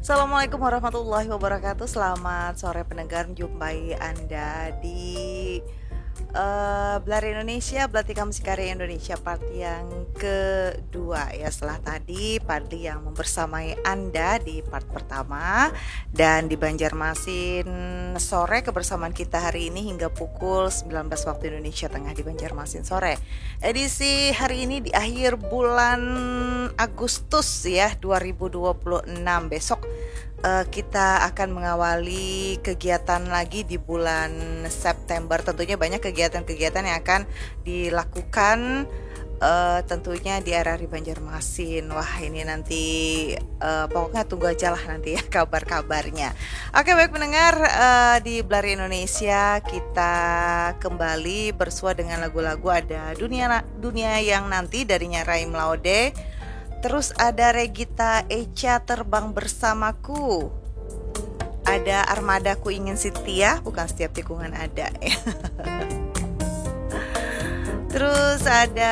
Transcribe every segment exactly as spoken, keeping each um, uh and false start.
Assalamualaikum warahmatullahi wabarakatuh. Selamat sore pendengar, jumpai Anda di uh, Belar Indonesia, Belatikam Sikarya Indonesia part yang kedua ya. Setelah tadi Padli yang membersamai Anda di part pertama, dan di Banjarmasin sore kebersamaan kita hari ini hingga pukul sembilan belas waktu Indonesia Tengah di Banjarmasin sore. Edisi hari ini di akhir bulan Agustus ya dua ribu dua puluh enam. Besok uh, kita akan mengawali kegiatan lagi di bulan September. Tentunya banyak kegiatan-kegiatan yang akan dilakukan uh, tentunya di area Banjarmasin. Wah, ini nanti uh, pokoknya tunggu aja lah nanti ya kabar-kabarnya. Oke, baik pendengar, uh, di Belar Indonesia kita kembali bersua dengan lagu-lagu. Ada dunia dunia yang nanti dari Raim Laude. Terus ada Regita Echa, Terbang Bersamaku. Ada Armadaku Ingin Setia, bukan setiap tikungan ada ya. Terus ada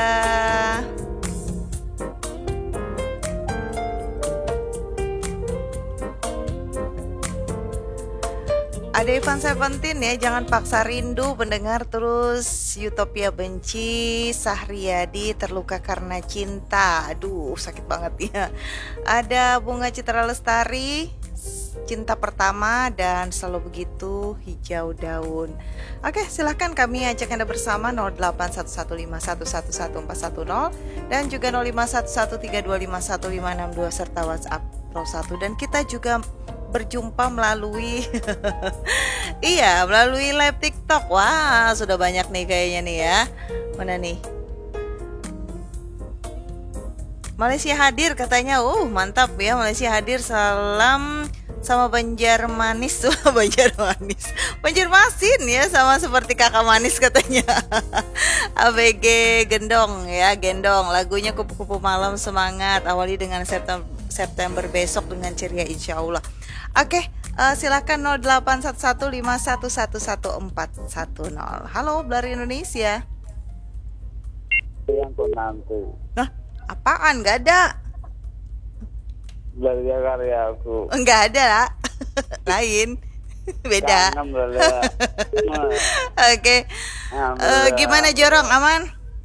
Ada Ivan Seventeen ya, Jangan Paksa Rindu pendengar. Terus Utopia Benci, Sahriyadi, Terluka Karena Cinta. Aduh, sakit banget ya. Ada Bunga Citra Lestari, Cinta Pertama, dan Selalu Begitu, Hijau Daun. Oke, silahkan kami ajak Anda bersama nol delapan satu satu lima satu satu satu empat satu nol dan juga nol lima satu satu tiga dua lima satu lima enam dua serta WhatsApp Pro satu. Dan kita juga berjumpa melalui iya, melalui live TikTok. Wah, sudah banyak nih kayaknya nih ya. Mana nih? Malaysia hadir katanya. Uh, mantap ya, Malaysia hadir. Salam sama Banjarmanis. Banjarmanis. Banjarmasin ya, sama seperti kakak manis katanya. A B G Gendong ya, Gendong. Lagunya Kupu-kupu Malam Semangat. Awali dengan September, September besok dengan ceria insya Allah. Oke, uh, silakan nol delapan satu satu lima satu satu satu empat satu nol. Halo, Belar Indonesia. Yang tuh nanti. Nah, apaan? Gak ada. Belajar karya aku. Enggak ada lah. Lain. Beda. Oke. Uh, gimana Jorong? Aman?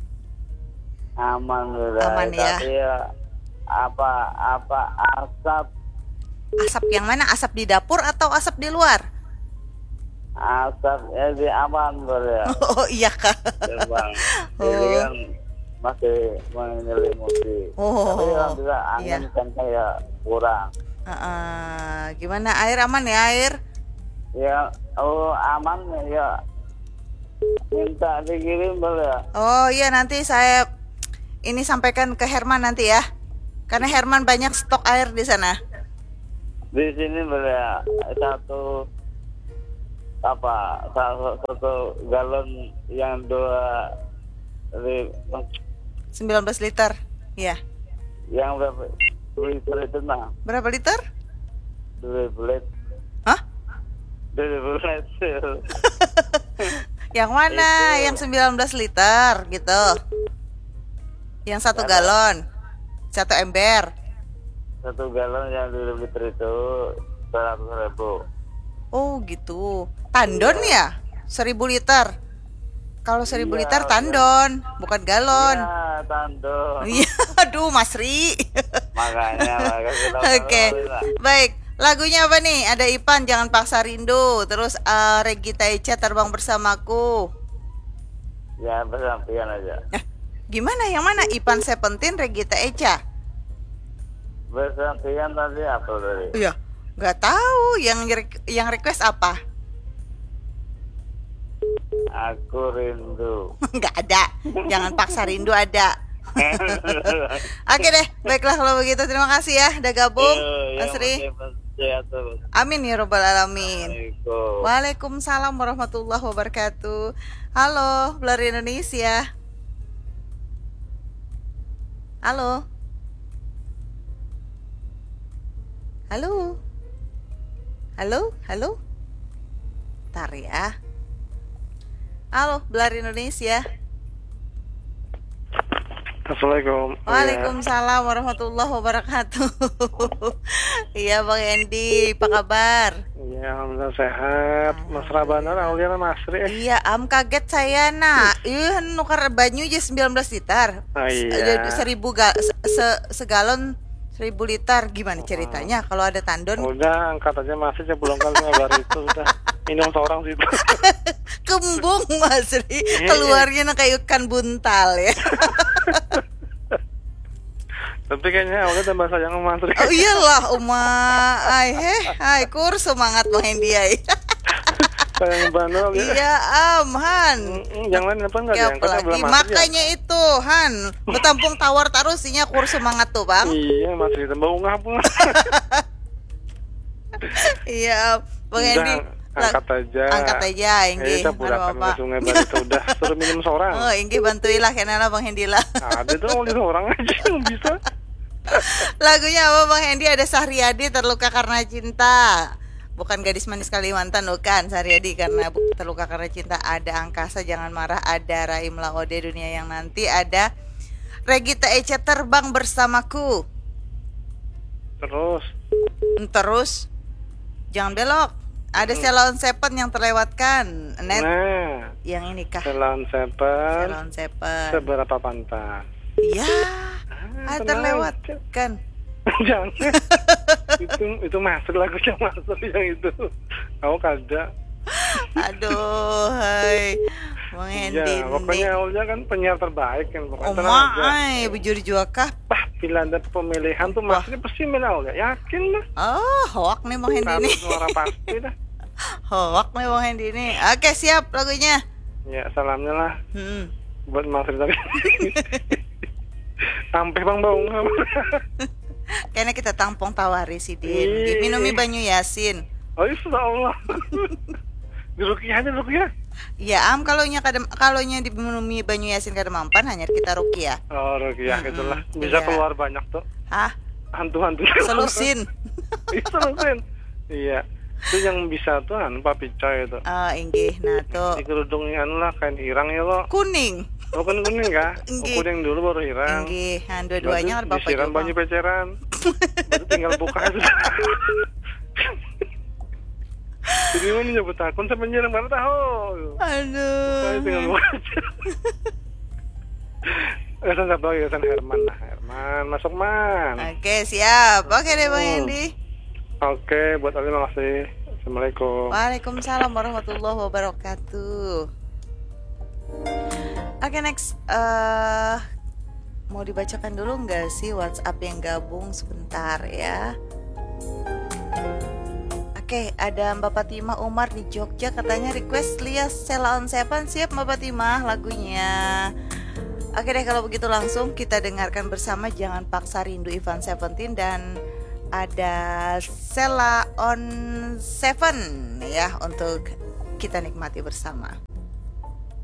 Aman udah. Aman ya. Tapi ya apa apa asap Asap yang mana? Asap di dapur atau asap di luar? asap ya di aman ya. Oh iya kak. Terbang. Oh. Jadi kan masih menyelimuti. Oh. Tapi kan bisa Iya. angin kan kayak kurang. Uh, uh, gimana air aman ya air? Ya oh aman ya. Minta dikirim boleh. Oh iya, nanti saya ini sampaikan ke Herman nanti ya. Karena Herman banyak stok air di sana. Di sini boleh satu apa satu, satu galon yang dua li- sembilan belas liter. Iya. yang berapa liter itu nah Berapa liter? dua liter Hah? dua liter Yang mana? Itu. Yang sembilan belas liter gitu. Yang satu Ada. galon. Satu ember. satu galon yang dua liter itu seratus ribu. Oh gitu. Tandon ya? Seribu liter. Kalau seribu Iya, liter iya. tandon, bukan galon. Ya tando Iya, aduh Mas Ri. makanya makanya kita Oke, tahu lah. baik. Lagunya apa nih? Ada Ipan, Jangan Paksa Rindu. Terus uh, Regita Echa, Terbang Bersamaku. Ya bersampian aja Nah, gimana? Yang mana? Ipan Seventeen, Regita Echa? bersampian tadi apa tadi Iya, nggak tahu. Yang re- yang request apa? aku rindu. Nggak ada. Jangan Paksa Rindu ada. Oke deh, baiklah kalau begitu. Terima kasih ya, udah gabung, Yo, Mas yang Ri. penting sehat terus. Amin ya robbal alamin. Assalamualaikum. Waalaikumsalam warahmatullahi wabarakatuh. Halo, Belar Indonesia. Halo. Halo. Halo, halo. Bentar ya. Halo, Belar Indonesia. Assalamualaikum. Oh, ya. Waalaikumsalam warahmatullahi wabarakatuh. Iya Bang Hendy, apa kabar? Iya, alhamdulillah sehat. Mas Rabana, Aulia, Masri. Iya, am kaget saya nak. Ih, nukar banyu aja sembilan belas liter. Oh, iya. Se- Seribu ga, se, se- segalon seribu liter. Gimana ceritanya? Kalau ada tandon? Udah, angkat aja masih aja belum kan lebar itu udah. Minum seorang situ. Kembung Mas Ri. Keluarnya kayak ikan buntal ya. Tapi kayaknya Aulia tambah sayang sama Masri. Oh iyalah, Uma. Ai heh, hai kur semangat Bang Hendy ai. Sayang banget Aulia. Iya, am Han. Mm-mm, yang lain apa enggak Ya, diangkat apalagi belum Masri ya? makanya itu Han, betampung tawar terus isinya kur semangat tuh Bang. Iya, Masri tambah ungah pun. Iya, Bang Udah, Hendy. angkat aja. Angkat aja, Inggi. Kita pulakan ke sungai Bali itu udah suruh minum seorang. Oh, Inggi bantuilah kenapa Bang Hendy lah. Ada tuh Aulia seorang aja yang bisa. Lagunya apa Bang Hendy? Ada Sahriadi Terluka Karena Cinta. Bukan Gadis Manis Kalimantan, bukan Sahriadi karena bu- terluka karena cinta. Ada Angkasa Jangan Marah, ada Raim Laode Dunia Yang Nanti, ada Regita Ece Terbang Bersamaku. Terus Terus Jangan Belok. Ada Ceylon Seven yang terlewatkan. Net nah, yang ini kah? Ceylon Seven Ceylon Seven. seberapa pantas? Iya. Ah, Ah, tenang terlewatkan. Jangan. itu itu masuk lagunya masuk yang itu. Kau kada. Aduh, hai. Bang Hendy Ya, pokoknya Aulia kan penyiar terbaik kan pokoknya. tenang Oma, aja. ay, bujur juakah? Bah, bila ada pemilihan tuh masuknya pasti milih Aulia. Yakin lah. Oh, hoak nih Bang Hendy nih. Seratus suara pasti dah. Hoak nih Bang Hendy nih. Oke, siap lagunya. Ya, salamnya lah Hmm. buat Mas tadi. Sampai Bang Bau. Kayaknya kita tampung tawari si Din. Ih. Minumi banyu Yasin. Oh, ya sudah Allah. Di rukiah aja rukiah. Ya am kalau nya kadem kalau nya diminumi banyu Yasin kada mampan hanya kita rukiah. Oh, rukiah Mm-mm, gitulah. Bisa iya. keluar banyak tuh. Hah? Hantu-hantu. Selusin. Iya, selusin. Iya. Itu yang bisa tuh kan Pak Picoy itu. Ah, inggih. Nah, Di tuh kerudungnya anu lah kain irang ya lo. kuning. Oh kan kuning kah? Oh, Inggih. kuning dulu baru irang. Inggih. Han dua-duanya kan Baru Bapak disiram Joko. banyu peceran. Baru tinggal buka aja. Jadi mana nyebut akun sampai nyerang mana tahu. Saya tinggal Aduh. buka aja. Esan siapa lagi? Esan Herman lah. Herman masuk man. Oke, siap. Oke deh Bang Hmm. Hendy. Oke, buat Ali makasih. Assalamualaikum. Waalaikumsalam warahmatullahi wabarakatuh. Oke, next. eh mau dibacakan dulu nggak sih WhatsApp yang gabung sebentar ya? Oke, ada Mbak Fatimah Umar di Jogja katanya request lihat Ceylon Seven. Siap Mbak Fatimah lagunya. Oke deh kalau begitu langsung kita dengarkan bersama Jangan Paksa Rindu Ivan Seventeen dan ada Sela on Seven ya untuk kita nikmati bersama.